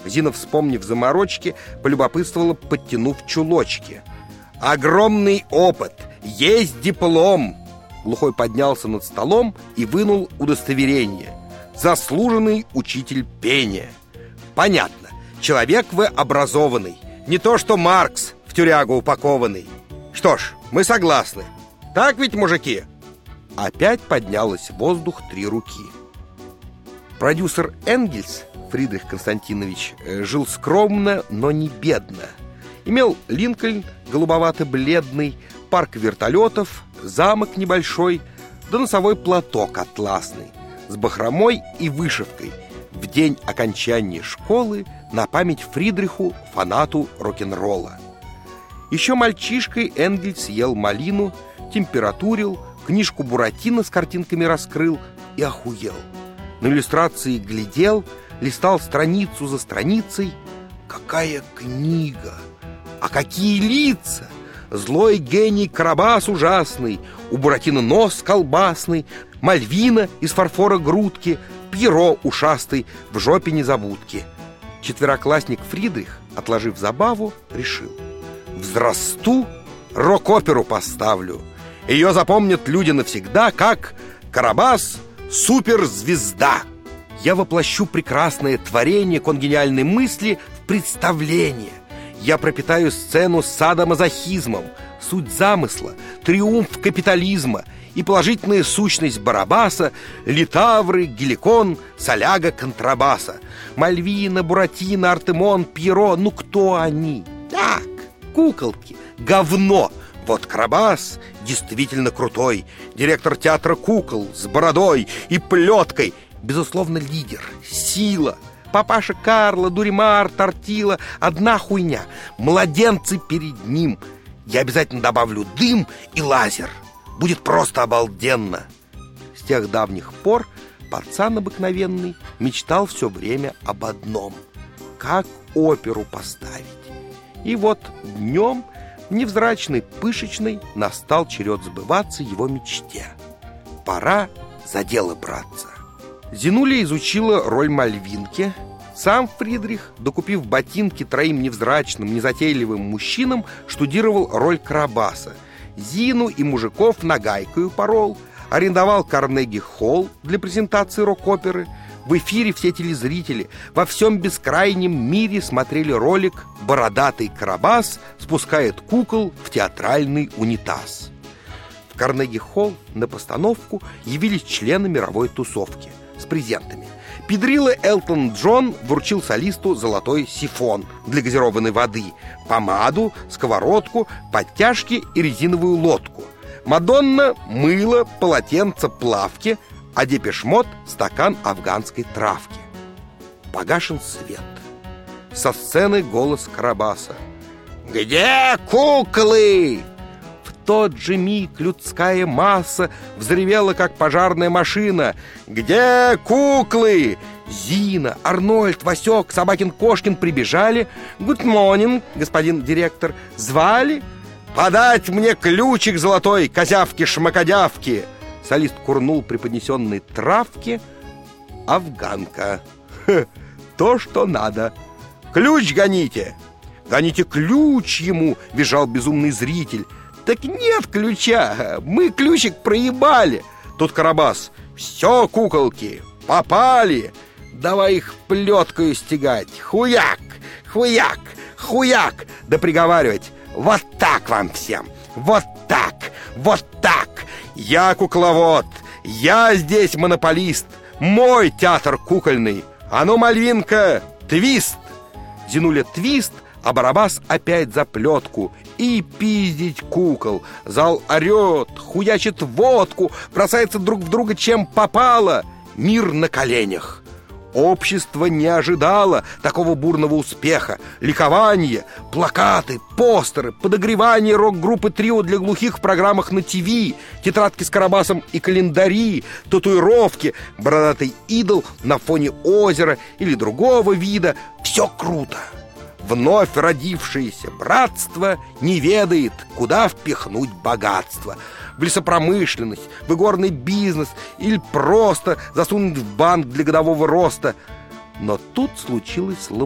Зина, вспомнив заморочки, полюбопытствовала, подтянув чулочки. «Огромный опыт! Есть диплом!» Глухой поднялся над столом и вынул удостоверение. «Заслуженный учитель пения». «Понятно. Человек вы образованный. Не то что Маркс, в тюрягу упакованный. Что ж, мы согласны. Так ведь, мужики?» Опять поднялась в воздух 3 руки. Продюсер Энгельс, Фридрих Константинович, жил скромно, но не бедно. Имел Линкольн голубовато-бледный, парк вертолетов, замок небольшой, да носовой платок атласный с бахромой и вышивкой в день окончания школы на память Фридриху, фанату рок-н-ролла. Еще мальчишкой Энгельс ел малину, температурил, книжку Буратино с картинками раскрыл и охуел. На иллюстрации глядел, листал страницу за страницей. Какая книга! А какие лица! Злой гений Карабас ужасный, у Буратино нос колбасный, Мальвина из фарфора грудки, Пьеро ушастый в жопе незабудки. Четвероклассник Фридрих, отложив забаву, решил: взрасту, рок-оперу поставлю. Ее запомнят люди навсегда, как Карабас — суперзвезда. Я воплощу прекрасное творение конгениальной мысли в представление. Я пропитаю сцену садомазохизмом, суть замысла, триумф капитализма и положительная сущность Барабаса, Литавры, Геликон, Соляга, контрабаса. Мальвина, Буратино, Артемон, Пьеро, ну кто они? Так, куколки, говно. Вот Карабас действительно крутой, директор театра кукол с бородой и плеткой, безусловно, лидер, сила. Папаша Карло, Дуримар, Тортила — одна хуйня. Младенцы перед ним. Я обязательно добавлю дым и лазер. Будет просто обалденно. С тех давних пор пацан обыкновенный мечтал все время об одном: как оперу поставить. И вот днем, в невзрачной пышечной, настал черед сбываться его мечте. Пора за дело браться. Зинуля изучила роль Мальвинки. Сам Фридрих, докупив ботинки 3 невзрачным, незатейливым мужчинам, штудировал роль Карабаса. Зину и мужиков нагайкою порол, арендовал Карнеги-холл для презентации рок-оперы. В эфире все телезрители во всем бескрайнем мире смотрели ролик «Бородатый Карабас спускает кукол в театральный унитаз». В Карнеги-холл на постановку явились члены мировой тусовки с презентами. Педрила Элтон Джон вручил солисту золотой сифон для газированной воды, помаду, сковородку, подтяжки и резиновую лодку. Мадонна — мыло, полотенце, плавки, а Депеш Мод — стакан афганской травки. Погашен свет. Со сцены голос Карабаса: «Где куклы?» В тот же миг людская масса взревела, как пожарная машина: «Где куклы?» Зина, Арнольд, Васек, Собакин-Кошкин прибежали. «Good morning, господин директор. Звали?» «Подать мне ключик золотой, козявки-шмакодявки!» Солист курнул преподнесенной травки. Афганка. То, что надо. «Ключ гоните!» «Гоните ключ ему!» — визжал безумный зритель. «Так нет ключа! Мы ключик проебали!» Тут Карабас: «Все, куколки, попали! Давай их плеткою стегать! Хуяк! Хуяк! Хуяк!» Да приговаривать: «Вот так вам всем! Вот так! Вот так! Я кукловод! Я здесь монополист! Мой театр кукольный! А ну, Мальвинка, твист!» Зинуля твист, а Барабас опять за плетку. И пиздить кукол. Зал орет, хуячит водку, бросается друг в друга чем попало. Мир на коленях. Общество не ожидало такого бурного успеха. Ликование, плакаты, постеры, подогревание рок-группы «Трио» для глухих в программах на ТВ, тетрадки с Карабасом и календари, татуировки, бородатый идол на фоне озера или другого вида. Все круто. Вновь родившееся братство не ведает, куда впихнуть богатство. В лесопромышленность, в игорный бизнес или просто засунуть в банк для годового роста. Но тут случилось